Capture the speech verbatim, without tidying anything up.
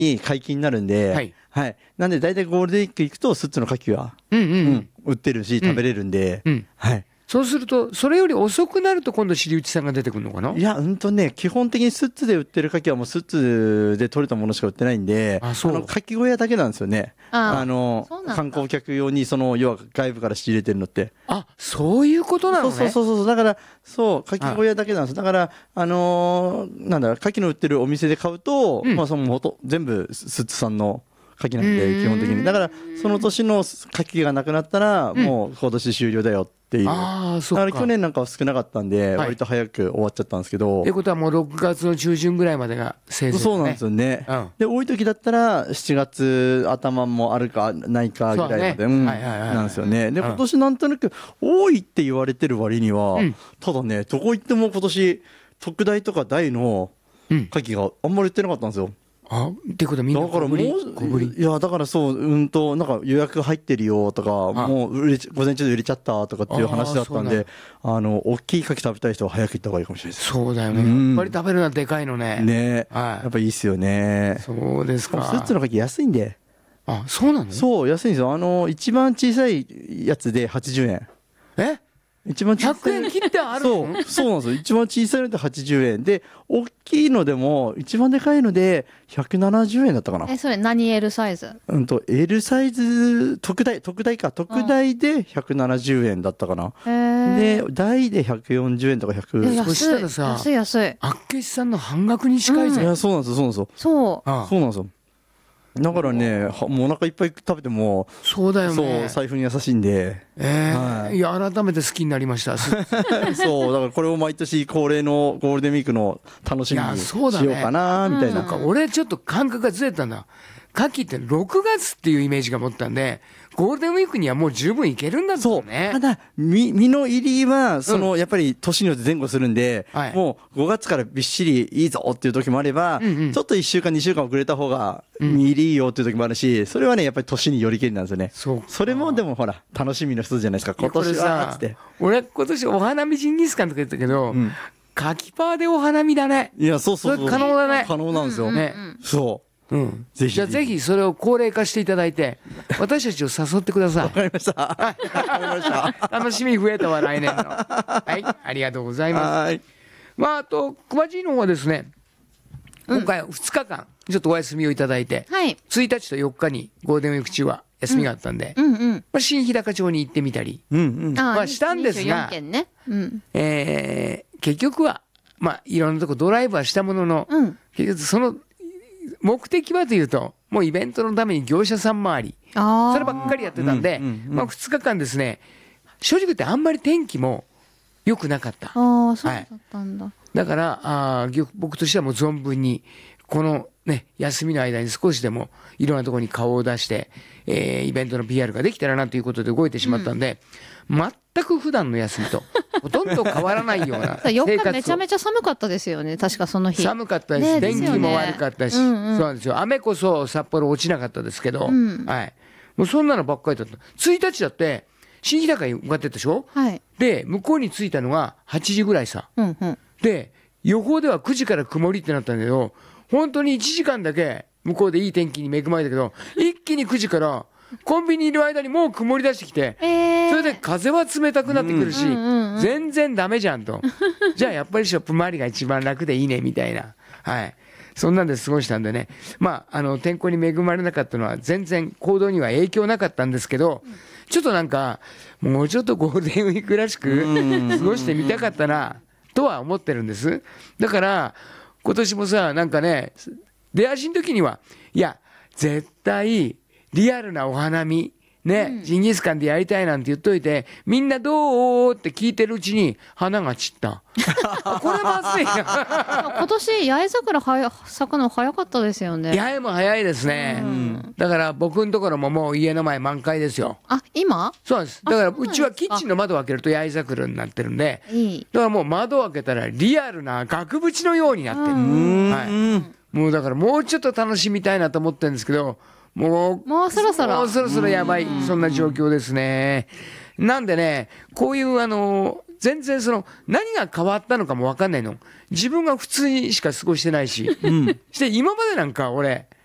に解禁になるんで、 はいはい、なんで大体ゴールデンウィーク行くとスッツの牡蠣は、 うんうんうんうん売ってるし食べれるんで、 うんはい、 そうするとそれより遅くなると今度尻内さんが出てくるのかな。 いやうんとね基本的にスッツで売ってる牡蠣はもうスッツで取れたものしか売ってないんで、 あそうの牡蠣小屋だけなんですよね。 ああのそうなんだ観光客用にその要は外部から仕入れてるのって。 あそういうことなのね。 そうそうそうそうだからそう牡蠣小屋だけなんです。だからあのーなんだ牡蠣の売ってるお店で買うと、 うんまあその元全部スッツさんの牡蠣なんうーんで基本的にだからその年の牡蠣がなくなったらもう今年終了だよっていう、 ああそっか。 だから去年なんかは少なかったんではい割と早く終わっちゃったんですけど、 っていうことはもうろくがつの中旬ぐらいまでがせいぜいだね。 そうなんですよね、 うんで多い時だったらしちがつ頭もあるかないかぐらいまで、 そうだねうんはいはいはいはいなんですよね。でうん今年なんとなく多いって言われてる割には、 うんただねどこ行っても今年特大とか大のうん牡蠣があんまり売ってなかったんですよ。 あってことはみんなだからも小ぶり小ぶりういやだからそううんとなんか予約入ってるよとかあもう売れち午前中で売れちゃったとかっていう話だったんあーであの大きい牡蠣食べたい人は早く行った方がいいかもしれないですそうだよね、 うんやっぱり食べるのはでかいのね。 ね。 はいやっぱいいっすよね。 そうですか。 スーツの牡蠣安いんで。 あそうなの。 そう安いんですよ。あの一番小さいやつではちじゅうえん。 え一番小 100 さい円切ってあるその。 うそうなんですよ。一番小さいのではちじゅうえんで大きいのでも一番でかいのでひゃくななじゅうえんだったかな。 えそれ何 L サイズ？ うんと L サイズ特大特大か特大でひゃくななじゅうえんだったかな。 へーで大でひゃくよんじゅうえんとかひゃく。 えいそしたらさ安い安い安い。 あっけしさんの半額に近いぜ。 やそうなんですよそうなんですよ。 そう。 ああそうなんですよ。だからねはもうお腹いっぱい食べてもそうだよそうね。 財布に優しいんで。 えーはいいや改めて好きになりました。すそうだからこれを毎年恒例のゴールデンウィークの楽しみいやにしそうだねようかなみたいな。 なんか俺ちょっと感覚がずれたんだ。牡蠣ってろくがつっていうイメージが持ったんでゴールデンウィークにはもう十分いけるんだぞそうねた。だ身身の入りはそのやっぱり年によって前後するんで、 はいもうごがつからびっしりいいぞっていう時もあれば、 うんうんちょっといっしゅうかんにしゅうかん遅れた方が身入りいいよっていう時もあるし、それはねやっぱり年によりけりなんですよね。 そうそれもでもほら楽しみの一つじゃないですか今これ年はつさって。 俺今年お花見ジンギスカンとか言ったけど、 ん牡蠣パーでお花見だね。 いやそうそうそうそれ可能だね可能なんですよ、 ねそううん、 ぜひじゃあぜひそれを高齢化していただいて私たちを誘ってください。 わかりましたわかりました楽しみ増えたわ来年の。はいありがとうございます。 はいまああと熊地の方はですね今回ふつかかんちょっとお休みをいただいて、 はい。 ついたちとよっかにゴールデンウィーク中は休みがあったんで、 うんうん。 まあ、新日高町に行ってみたり、 うんうんあまあしたんですがにじゅうよんけんね。うん。 えー結局はまあいろんなとこドライブはしたものの、 うん。 結局その目的はというともうイベントのために業者さん回りああ。 そればっかりやってたんで、 うんうんうんまあ、ふつかかんですね正直言ってあんまり天気も良くなかった。 ああ、そうだったんだ。 だからあー僕としてはもう存分にこの、ね、休みの間に少しでもいろんなところに顔を出して、えーイベントの ピーアール ができたらなということで動いてしまったんで、全く普段の休みとほとんど変わらないような生 4 活を日めちゃめちゃ寒かったですよね、確かその日。 寒かったです、 ね天気も悪かったし、 ですよねうんうんそうなんですよ雨こそ札幌落ちなかったですけど、 んはい、もうそんなのばっかりだったついたちだって新日高に向かってったでしょはい。 で向こうに着いたのがはちじぐらいさうんうん。 で予報ではくじから曇りってなったんだけど本当にいちじかんだけ向こうでいい天気に恵まれたけど一気にくじからコンビニいる間にもう曇り出してきて、 えー、 それで風は冷たくなってくるし、 うんうんうん全然ダメじゃんとじゃあやっぱりショップ周りが一番楽でいいねみたいな、はい、そんなんで過ごしたんでね、まあ、あの天候に恵まれなかったのは全然行動には影響なかったんですけど、ちょっとなんかもうちょっとゴールデンウィークらしく過ごしてみたかったなとは思ってるんです。だから今年もさなんかね出足の時にはいや絶対リアルなお花見ね、ジンギスカンでやりたいなんて言っといてみんなどうって聞いてるうちに花が散ったこれまずいな今年八重桜はや咲くの早かったですよね。 八重も早いですね、だから僕のところももう家の前満開ですよ。 あ、今そうなんですだからあそうなんですかうちはキッチンの窓を開けると八重桜になってるんでいい。 だからもう窓を開けたらリアルな額縁のようになってる、 うんはい、もうだからもうちょっと楽しみたいなと思ってるんですけどもうもうそろそろもうそろそろやばいそんな状況ですね。なんでねこういうあの全然その何が変わったのかも分かんないの自分が普通にしか過ごしてないし、して今までなんか俺